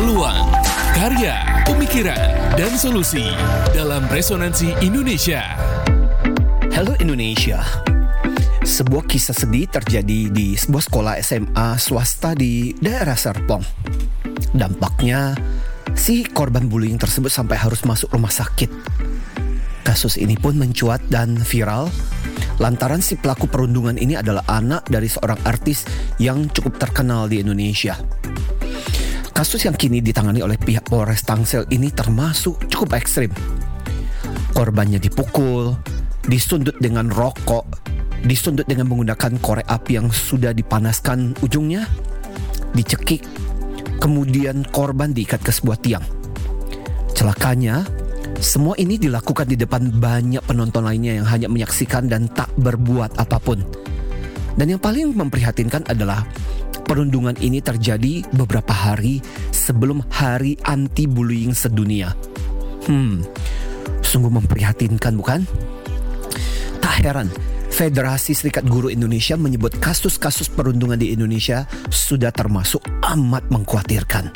peluang, karya, pemikiran, dan solusi dalam Resonansi Indonesia. Halo Indonesia. Sebuah kisah sedih terjadi di sebuah sekolah SMA swasta di daerah Serpong. Dampaknya, si korban bullying tersebut sampai harus masuk rumah sakit. Kasus ini pun mencuat dan viral lantaran si pelaku perundungan ini adalah anak dari seorang artis yang cukup terkenal di Indonesia. Kasus yang kini ditangani oleh pihak Polres Tangsel ini termasuk cukup ekstrim. Korbannya dipukul, disundut dengan rokok, disundut dengan menggunakan korek api yang sudah dipanaskan ujungnya, dicekik, kemudian korban diikat ke sebuah tiang. Celakanya, semua ini dilakukan di depan banyak penonton lainnya yang hanya menyaksikan dan tak berbuat apapun. Dan yang paling memprihatinkan adalah perundungan ini terjadi beberapa hari sebelum Hari Anti-Bullying Sedunia. Sungguh memprihatinkan, bukan? Tak heran, Federasi Serikat Guru Indonesia menyebut kasus-kasus perundungan di Indonesia sudah termasuk amat mengkhawatirkan.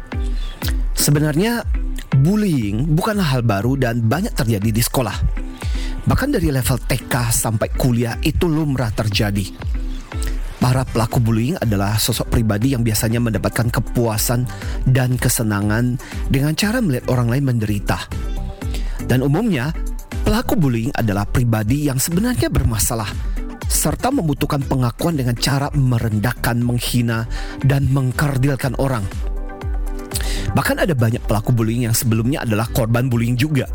Sebenarnya, bullying bukanlah hal baru dan banyak terjadi di sekolah. Bahkan dari level TK sampai kuliah itu lumrah terjadi. Para pelaku bullying adalah sosok pribadi yang biasanya mendapatkan kepuasan dan kesenangan dengan cara melihat orang lain menderita. Dan umumnya, pelaku bullying adalah pribadi yang sebenarnya bermasalah serta membutuhkan pengakuan dengan cara merendahkan, menghina, dan mengkerdilkan orang. Bahkan ada banyak pelaku bullying yang sebelumnya adalah korban bullying juga.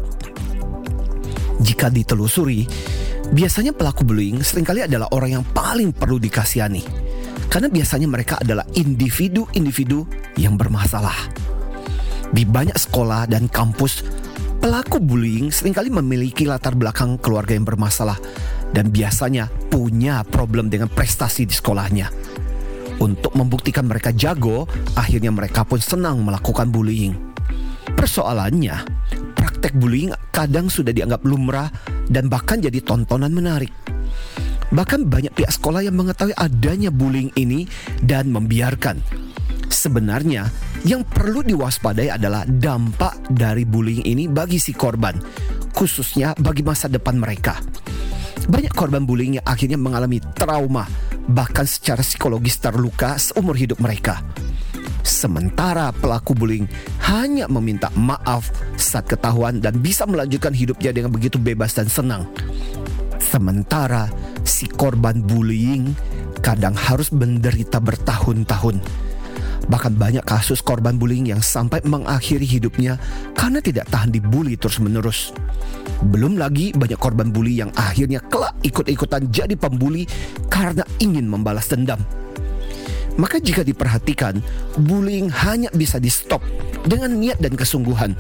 Jika ditelusuri, biasanya pelaku bullying seringkali adalah orang yang paling perlu dikasihani. Karena biasanya mereka adalah individu-individu yang bermasalah. Di banyak sekolah dan kampus, pelaku bullying seringkali memiliki latar belakang keluarga yang bermasalah dan biasanya punya problem dengan prestasi di sekolahnya. Untuk membuktikan mereka jago, akhirnya mereka pun senang melakukan bullying. Persoalannya, praktek bullying kadang sudah dianggap lumrah dan bahkan jadi tontonan menarik. Bahkan banyak pihak sekolah yang mengetahui adanya bullying ini dan membiarkan. Sebenarnya, yang perlu diwaspadai adalah dampak dari bullying ini bagi si korban, khususnya bagi masa depan mereka. Banyak korban bullying yang akhirnya mengalami trauma, bahkan secara psikologis terluka seumur hidup mereka. Sementara pelaku bullying hanya meminta maaf saat ketahuan dan bisa melanjutkan hidupnya dengan begitu bebas dan senang. Sementara si korban bullying kadang harus menderita bertahun-tahun. Bahkan banyak kasus korban bullying yang sampai mengakhiri hidupnya karena tidak tahan dibully terus-menerus. Belum lagi banyak korban bully yang akhirnya kelak ikut-ikutan jadi pembuli karena ingin membalas dendam. Maka jika diperhatikan, bullying hanya bisa di-stop dengan niat dan kesungguhan.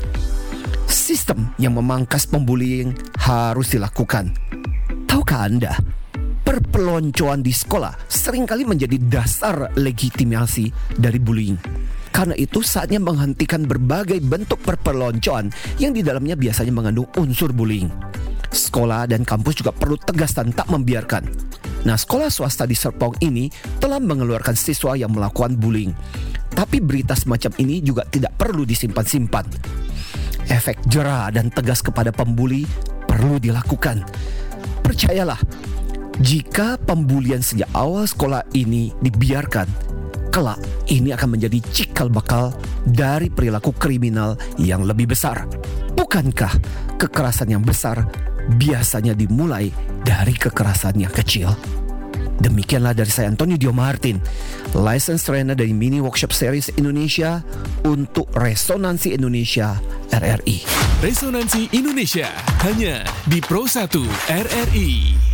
Sistem yang memangkas pembullying harus dilakukan. Tahukah Anda? Perpeloncoan di sekolah seringkali menjadi dasar legitimasi dari bullying. Karena itu saatnya menghentikan berbagai bentuk perpeloncoan yang di dalamnya biasanya mengandung unsur bullying. Sekolah dan kampus juga perlu tegas dan tak membiarkan. Nah, sekolah swasta di Serpong ini telah mengeluarkan siswa yang melakukan bullying. Tapi berita semacam ini juga tidak perlu disimpan-simpan. Efek jera dan tegas kepada pembuli perlu dilakukan. Percayalah, jika pembulian sejak awal sekolah ini dibiarkan, kelak ini akan menjadi cikal bakal dari perilaku kriminal yang lebih besar. Bukankah kekerasan yang besar biasanya dimulai dari kekerasan yang kecil? Demikianlah dari saya Antonio Dio Martin, License Trainer dari Mini Workshop Series Indonesia untuk Resonansi Indonesia RRI. Resonansi Indonesia hanya di Pro 1 RRI.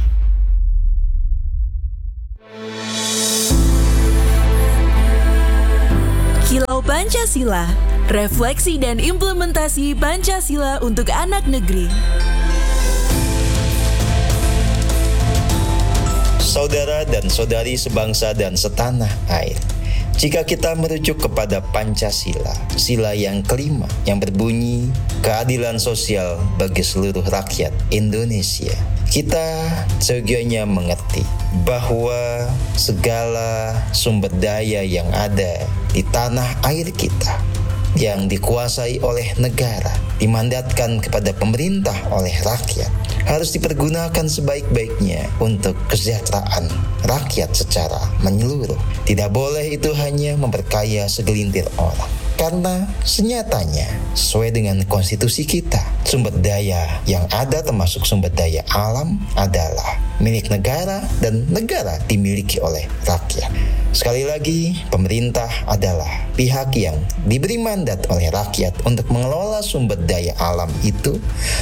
Kilau Pancasila, refleksi dan implementasi Pancasila untuk anak negeri. Saudara dan saudari sebangsa dan setanah air, jika kita merujuk kepada Pancasila, sila yang kelima yang berbunyi keadilan sosial bagi seluruh rakyat Indonesia, kita seyogianya mengerti bahwa segala sumber daya yang ada di tanah air kita yang dikuasai oleh negara, dimandatkan kepada pemerintah oleh rakyat, harus dipergunakan sebaik-baiknya untuk kesejahteraan rakyat secara menyeluruh. Tidak boleh itu hanya memperkaya segelintir orang. Karena senyatanya, sesuai dengan konstitusi kita, sumber daya yang ada termasuk sumber daya alam adalah milik negara dan negara dimiliki oleh rakyat. Sekali lagi, pemerintah adalah pihak yang diberi mandat oleh rakyat untuk mengelola sumber daya alam itu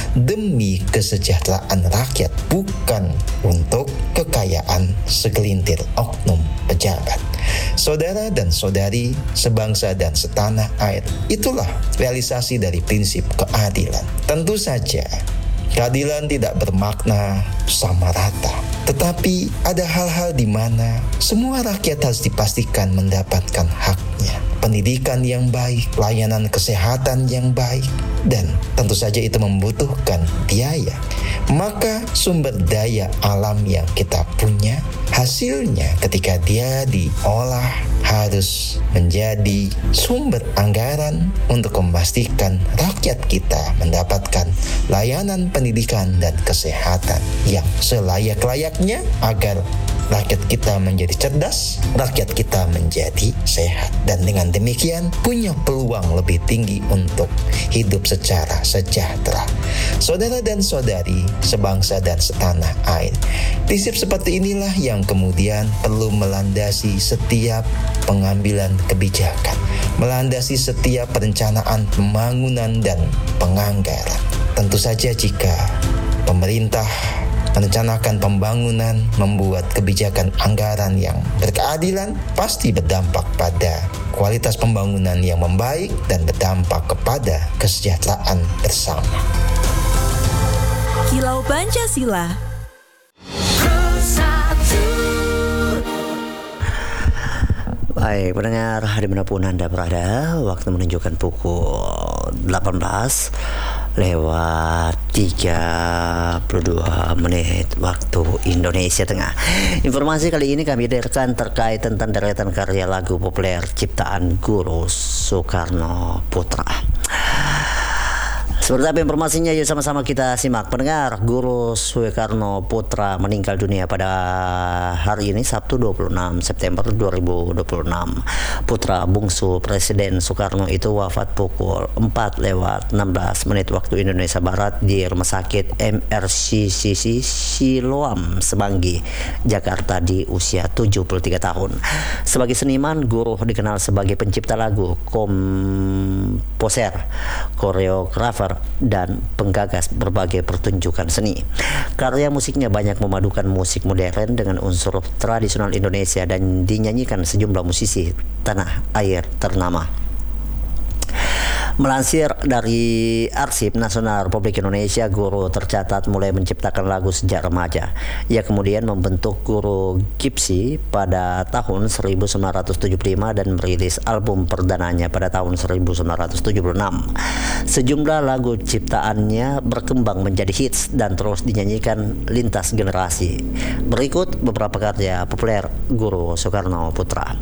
demi kesejahteraan rakyat, bukan untuk kekayaan segelintir oknum pejabat. Saudara dan saudari sebangsa dan setanah air, itulah realisasi dari prinsip keadilan. Tentu saja, keadilan tidak bermakna sama rata, tetapi ada hal-hal di mana semua rakyat harus dipastikan mendapatkan haknya. Pendidikan yang baik, layanan kesehatan yang baik, dan tentu saja itu membutuhkan biaya. Maka sumber daya alam yang kita punya, hasilnya ketika dia diolah harus menjadi sumber anggaran untuk memastikan rakyat kita mendapatkan layanan pendidikan dan kesehatan yang selayak-layaknya agar rakyat kita menjadi cerdas, rakyat kita menjadi sehat, dan dengan demikian punya peluang lebih tinggi untuk hidup secara sejahtera. Saudara dan saudari sebangsa dan setanah air, prinsip seperti inilah yang kemudian perlu melandasi setiap pengambilan kebijakan, melandasi setiap perencanaan pembangunan dan penganggaran. Tentu saja jika pemerintah merencanakan pembangunan, membuat kebijakan anggaran yang berkeadilan, pasti berdampak pada kualitas pembangunan yang membaik dan berdampak kepada kesejahteraan bersama. Kilau Pancasila. Baik, pendengar dimanapun Anda berada, waktu menunjukkan pukul 18 lewat 32 menit waktu Indonesia Tengah. Informasi kali ini kami hadirkan terkait tentang deretan karya lagu populer ciptaan Guru Soekarno Putra. Seperti apa informasinya, yuk sama-sama kita simak. Pendengar, Guru Soekarno Putra meninggal dunia pada hari ini Sabtu 26 September 2026. Putra bungsu Presiden Soekarno itu wafat pukul 4 lewat 16 menit waktu Indonesia Barat di Rumah Sakit MRCCC Siloam Semanggi, Jakarta di usia 73 tahun. Sebagai seniman, Guru dikenal sebagai pencipta lagu, komposer, koreografer, dan penggagas berbagai pertunjukan seni. Karya musiknya banyak memadukan musik modern dengan unsur tradisional Indonesia dan dinyanyikan sejumlah musisi tanah air ternama. Melansir dari Arsip Nasional Republik Indonesia, Guru tercatat mulai menciptakan lagu sejak remaja. Ia kemudian membentuk Guru Gipsy pada tahun 1975 dan merilis album perdananya pada tahun 1976. Sejumlah lagu ciptaannya berkembang menjadi hits dan terus dinyanyikan lintas generasi. Berikut beberapa karya populer Guru Soekarno Putra.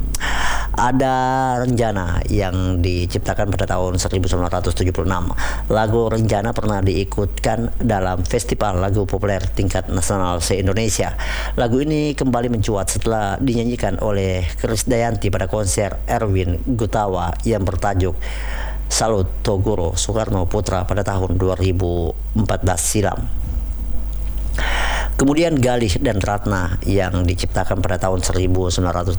Ada Renjana yang diciptakan pada tahun 1976. Lagu Renjana pernah diikutkan dalam Festival Lagu Populer Tingkat Nasional se-Indonesia. Lagu ini kembali mencuat setelah dinyanyikan oleh Krisdayanti pada konser Erwin Gutawa yang bertajuk Salut to Guru Soekarno Putra pada tahun 2014 silam. Kemudian Galih dan Ratna yang diciptakan pada tahun 1980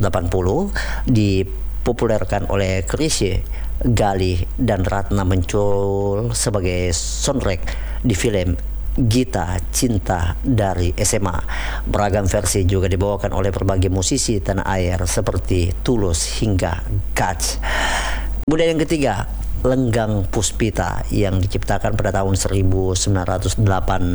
dipopulerkan oleh Chrisye. Galih dan Ratna muncul sebagai soundtrack di film Gita Cinta dari SMA. Beragam versi juga dibawakan oleh berbagai musisi tanah air seperti Tulus hingga Guts. Kemudian yang ketiga, Lenggang Puspita yang diciptakan pada tahun 1986.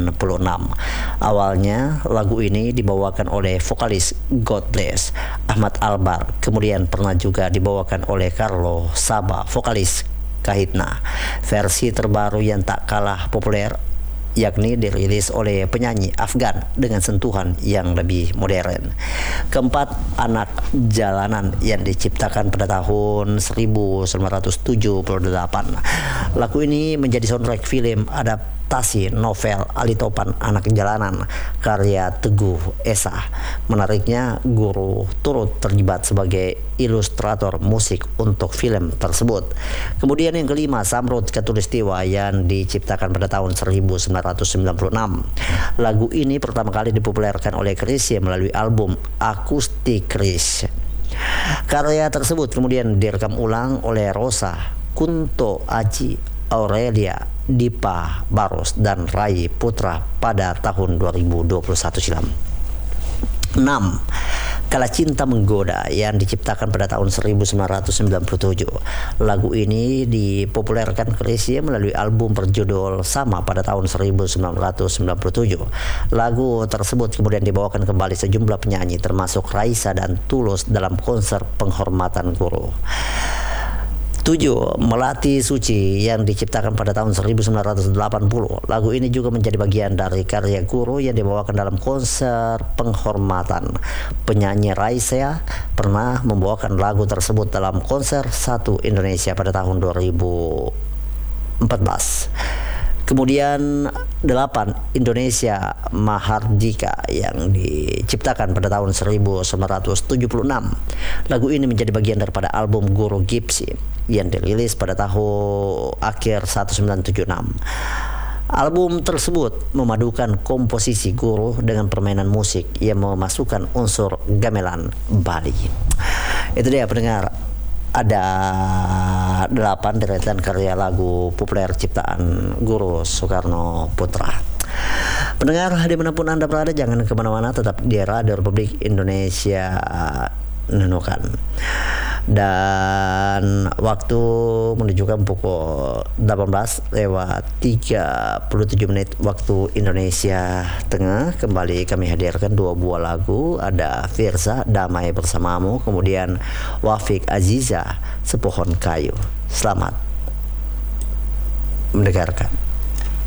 Awalnya lagu ini dibawakan oleh vokalis God Bless Ahmad Albar, kemudian pernah juga dibawakan oleh Carlo Saba, vokalis Kahitna. Versi terbaru yang tak kalah populer yakni dirilis oleh penyanyi Afgan dengan sentuhan yang lebih modern. Keempat, Anak Jalanan yang diciptakan pada tahun 1978. Lagu ini menjadi soundtrack film adaptasi novel Ali Topan Anak Jalanan karya Teguh Esa. Menariknya, Guru turut terlibat sebagai ilustrator musik untuk film tersebut. Kemudian yang kelima, Samrud Khatulistiwa yang diciptakan pada tahun 1996. Lagu ini pertama kali dipopulerkan oleh Chrisye melalui album Akustik Chrisye. Karya tersebut kemudian direkam ulang oleh Rosa, Kunto Aji, Aurelia, Dipa Barus, dan Rai Putra pada tahun 2021 silam. 6. Kala Cinta Menggoda yang diciptakan pada tahun 1997. Lagu ini dipopulerkan Chrisye melalui album berjudul sama pada tahun 1997. Lagu tersebut kemudian dibawakan kembali sejumlah penyanyi termasuk Raisa dan Tulus dalam konser penghormatan guru. 7. Melati Suci yang diciptakan pada tahun 1980. Lagu ini juga menjadi bagian dari karya Guru yang dibawakan dalam konser penghormatan. Penyanyi Raisa pernah membawakan lagu tersebut dalam konser Satu Indonesia pada tahun 2014. Kemudian 8. Indonesia Mahardika yang diciptakan pada tahun 1976. Lagu ini menjadi bagian daripada album Guru Gipsy yang dirilis pada tahun akhir 1976. Album tersebut memadukan komposisi Guru dengan permainan musik yang memasukkan unsur gamelan Bali. Itu dia pendengar, ada 8 deretan karya lagu populer ciptaan Guru Soekarno Putra. Pendengar dimanapun Anda berada, jangan kemana-mana, tetap di Radio Republik Indonesia Nunukan. Dan waktu menunjukkan pukul 18:37 waktu Indonesia Tengah. Kembali kami hadirkan 2 buah lagu. Ada Firza, Damai Bersamamu, kemudian Wafik Aziza, Sepohon Kayu. Selamat mendengarkan.